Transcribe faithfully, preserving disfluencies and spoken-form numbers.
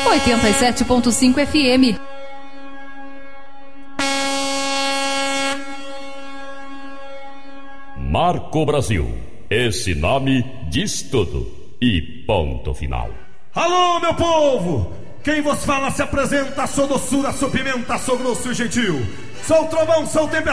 oitenta e sete ponto cinco F M. Marco Brasil. Esse nome diz tudo. E ponto final. Alô, meu povo! Quem vos fala se apresenta, sou doçura, sou pimenta, sou grosso e gentil. Sou trovão, sou tempestade.